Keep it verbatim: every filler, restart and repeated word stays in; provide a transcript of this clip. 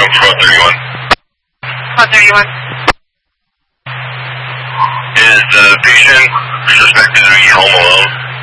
from four thirty-one. four thirty-one. Is the patient suspected to be home alone?